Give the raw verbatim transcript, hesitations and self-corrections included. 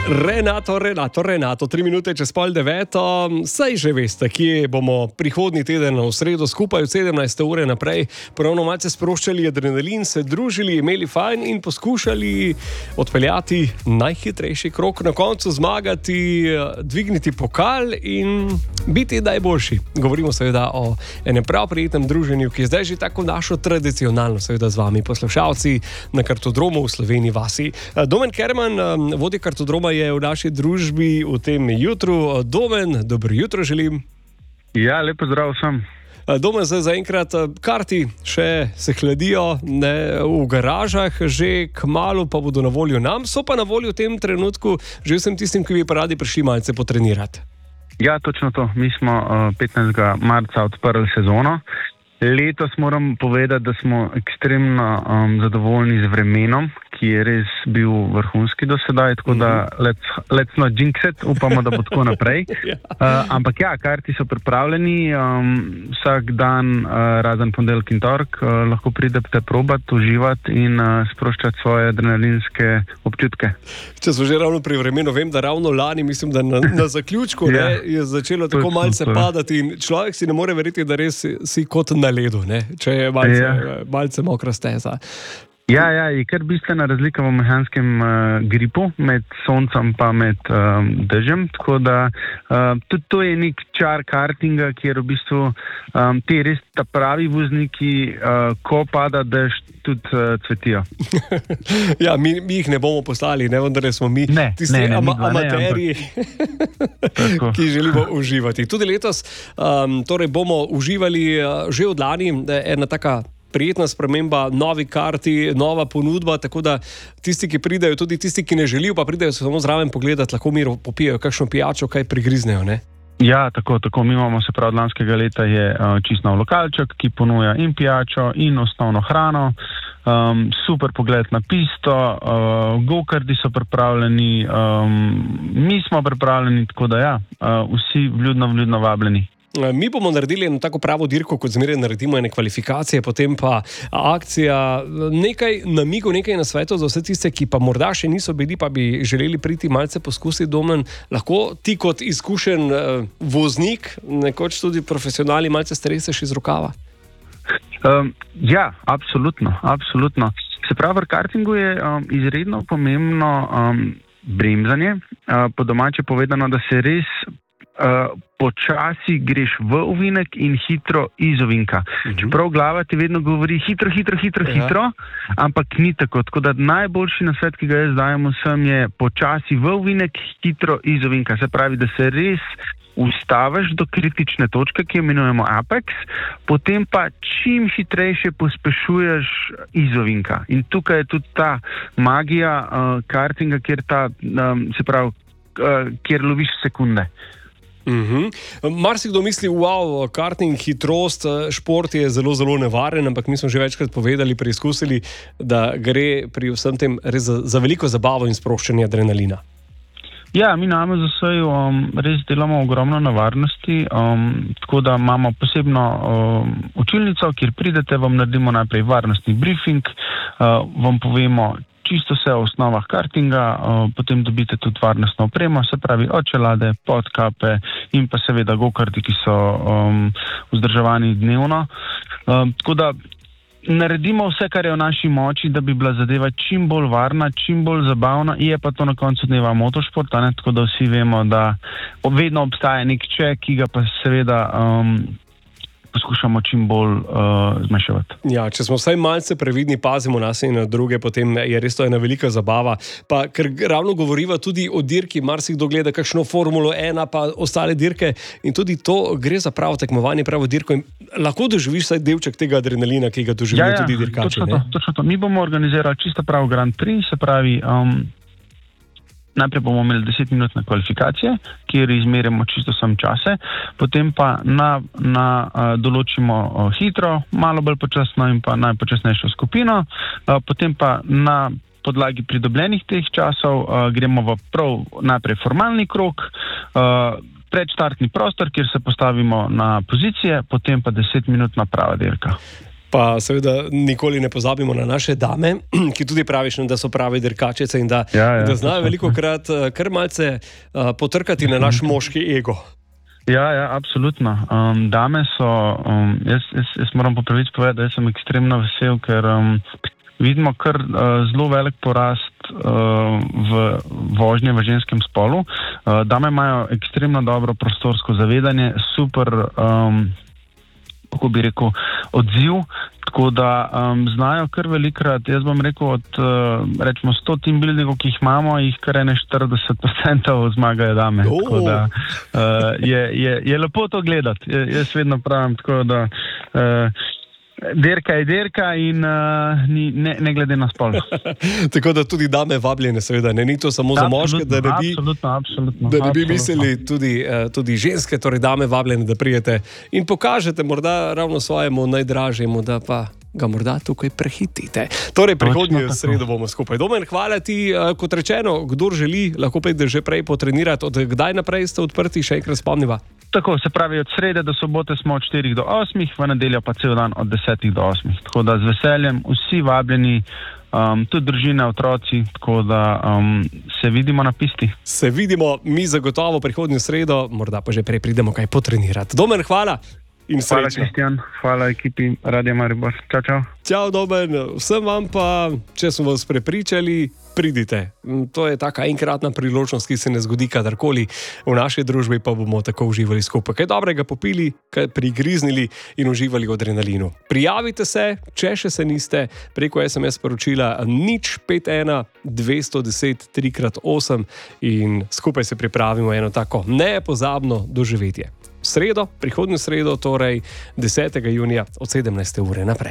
Renato, Renato, Renato, tri minute čez pol deveto, saj že veste, kje bomo prihodnji teden v sredo skupaj od sedemnajste ure naprej ponovno malce sproščali adrenalin, se družili, imeli fajn in poskušali odpeljati najhitrejši krog, na koncu zmagati, dvigniti pokal in biti najboljši. Govorimo seveda o enem prav prijetnem druženju, ki je zdaj že tako našo tradicionalno, seveda z vami poslušalci na Kartodromu v Sloveniji vasi. Domen Kerman, vodja Kartodroma, je v naši družbi v tem jutru. Domen, dobro jutro želim. Ja, lepo zdrav vsem. Domen, zdaj zaenkrat karti še se hladijo ne, v garažah, že kmalu pa bodo na voljo nam, so pa na voljo v tem trenutku že vsem tistim, ki bi pa radi prišli malce potrenirati. Ja, točno to. Mi smo uh, petnajstega marca odprli sezono. Letos moram povedati, da smo ekstremno um, zadovoljni z vremenom, ki je res bil vrhunski do sedaj, tako da let's, let's not jinx it, upamo, da bo tako naprej. Uh, ampak ja, karti so pripravljeni, um, vsak dan, uh, razen ponedeljek in torek, uh, lahko pridete probati, uživati in uh, sproščati svoje adrenalinske občutke. Če smo že ravno pri vremenu, vem, da ravno lani, mislim, da na, na zaključku ja, ne, je začelo tako malce padati in človek si ne more verjeti, da res si kot na ledu, ne? Če je malce, ja. malce mokra steza. Ja, ja, je kar bistvena razlika v mehanskem uh, gripu med soncem pa med um, dežem, tako da uh, tudi to je nek čar kartinga, kjer v bistvu um, ti res ta pravi vozniki, uh, ko pada dež, tudi uh, cvetijo. Ja, mi, mi jih ne bomo poslali, ne, vendar smo mi ne, tisti ne, ne, ama, ne, amaterji, ampak... ki želimo uživati. Tudi letos um, torej bomo uživali uh, že od lani, ena taka prijetna sprememba, novi karti, nova ponudba, tako da tisti, ki pridejo, tudi tisti, ki ne želijo, pa pridejo samo zraven pogledati, lahko miro popijejo kakšno pijačo, kaj prigriznejo, ne? Ja, tako, tako. Mi imamo, se pravi, od lanskega leta je uh, čist nov lokalček, ki ponuja in pijačo, in osnovno hrano. Um, super pogled na pisto, uh, go-karti so pripravljeni, um, mi smo pripravljeni, tako da ja, uh, vsi vljudno, vljudno vabljeni. Mi bomo naredili eno tako pravo dirko, kot zmeraj naredimo ene kvalifikacije, potem pa akcija, nekaj namigov, nekaj nasvetov za vse tiste, ki pa morda še niso bili, pa bi želeli priti malce poskusiti. Domen, lahko ti kot izkušen uh, voznik, nekoč tudi profesionalni, malce streseš iz rokava? Um, ja, absolutno, absolutno. Se pravi, v kartingu je um, izredno pomembno um, bremzanje, uh, po domače povedano, da se res Uh, počasi greš v ovinek in hitro iz ovinka. Uh-huh. Čeprav glava ti vedno govori hitro, hitro, hitro, ja. hitro, ampak ni tako. Tako da najboljši nasvet, ki ga jaz dajem vsem, je počasi v ovinek, hitro iz ovinka. Se pravi, da se res ustaviš do kritične točke, ki jo imenujemo apex, potem pa čim hitrejše pospešuješ iz ovinka. In tukaj je tudi ta magija uh, kartinga, kjer, ta, um, se pravi, uh, kjer loviš sekunde. Uh-huh. Marsikdo misli, wow, karting, hitrost, šport je zelo, zelo nevaren, ampak mi smo že večkrat povedali, preizkusili, da gre pri vsem tem res za, za veliko zabavo in sproščanje adrenalina. Ja, mi na A M Z S-ju um, res delamo ogromno na varnosti, um, tako da imamo posebno um, učilnico, kjer pridete, vam naredimo najprej varnostni briefing, uh, vam povemo čisto vse o osnovah kartinga, uh, potem dobite tudi varnostno opremo, se pravi od čelade, podkape in pa seveda go-karti, ki so um, vzdrževani dnevno. Um, tako da naredimo vse, kar je v naši moči, da bi bila zadeva čim bolj varna, čim bolj zabavna, je pa to na koncu dneva motošport, ne? Tako da vsi vemo, da vedno obstaja nek ček, ki ga pa seveda um, poskušamo čim bolj uh, zmanjševati. Ja, če smo vsaj malce previdni, pazimo nas in na druge, potem je res to ena velika zabava. Pa ker ravno govoriva tudi o dirki, marsikdo gleda kakšno Formulo ena, pa ostale dirke in tudi to gre za pravo tekmovanje, pravo dirko in lahko doživiš vsaj delček tega adrenalina, ki ga doživijo ja, ja, tudi dirkači. Točno to, točno to. Mi bomo organizirali čisto prav Grand Prix, se pravi, um, najprej bomo imeli desetminutne kvalifikacije, kjer izmerimo čisto sam čase, potem pa na, na uh, določimo uh, hitro, malo bolj počasno in pa najpočasnejšo skupino, uh, potem pa na podlagi pridobljenih teh časov uh, gremo v prav najprej formalni krog, uh, predštartni prostor, kjer se postavimo na pozicije, potem pa desetminutna prava dirka. Pa seveda nikoli ne pozabimo na naše dame, ki tudi praviš, da so pravi dirkačice in da, Ja, ja, da znajo točno. veliko krat kar malce uh, potrkati na naš moški ego. Ja, ja, absolutno. Um, dame so, um, jaz, jaz, jaz moram po pravici povedati, da sem ekstremno vesel, ker um, vidimo kar uh, zelo velik porast uh, v vožnje v ženskem spolu. Uh, dame imajo ekstremno dobro prostorsko zavedanje, super, um, kako bi rekel, odziv, tako da um, znajo kar velikrat, jaz bom rekel, od uh, rečemo sto team buildingov, ki jih imamo, jih kar ene štirideset procentov zmagajo dame. Oh. Tako da uh, je, je, je lepo to gledati. J jaz vedno pravim tako, da uh, derka je derka in uh, ni, ne, ne glede na spol. Tako da tudi dame vabljene, seveda, ne ni to samo za moške, da ne bi, absolutno, absolutno, da ne bi absolutno. mislili tudi, uh, tudi ženske, torej dame vabljene, da prijete in pokažete morda ravno svojemu najdražjemu, da pa ga morda tukaj prehitite. Torej, prihodnjo sredo bomo skupaj. Domen, hvala ti, uh, kot rečeno, kdor želi, lahko pride že prej potrenirati. Od kdaj naprej ste odprti, še enkrat spomniva? Tako, se pravi, od srede do sobote smo od štirih do osmih, v nedeljo pa cel dan od desetih do osmih. Tako da z veseljem vsi vabljeni, um, tudi družine, otroci, tako da um, se vidimo na pisti. Se vidimo, mi zagotovo prihodnjo sredo, morda pa že prej pridemo kaj potrenirati. Domen, hvala in srečno. Hvala, Kristjan, hvala ekipi Radia Maribor. Čau, čau. Čau, Domen, vsem vam pa, če smo vas prepričali, pridite. To je taka enkratna priložnost, ki se ne zgodi kadarkoli v naši družbi, pa bomo tako uživali skupaj. Kaj dobrega popili, kaj prigriznili in uživali v adrenalinu. Prijavite se, če še se niste, preko es em es sporočila nič pet ena dvesto deset tri krat osem in skupaj se pripravimo eno tako nepozabno doživetje. V sredo, prihodnjo sredo, torej desetega junija od sedemnajste ure naprej.